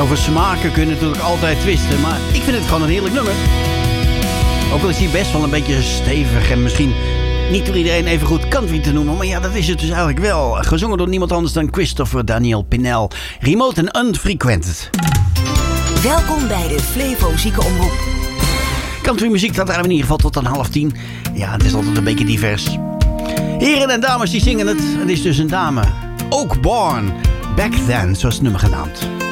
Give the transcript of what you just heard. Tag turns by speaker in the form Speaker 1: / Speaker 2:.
Speaker 1: over smaken kun je natuurlijk altijd twisten. Maar ik vind het gewoon een heerlijk nummer. Ook al is hij best wel een beetje stevig en misschien niet door iedereen even goed country te noemen. Maar ja, dat is het dus eigenlijk wel. Gezongen door niemand anders dan Christopher Daniel Pinnell. Remote en Unfrequented.
Speaker 2: Welkom bij de Flevo Ziekenomroep.
Speaker 1: Countrymuziek, dat hebben we in ieder geval tot aan 9:30. Ja, het is altijd een beetje divers. Heren en dames die zingen het. Het is dus een dame. Oak Born. Back Then, zoals het nummer genaamd.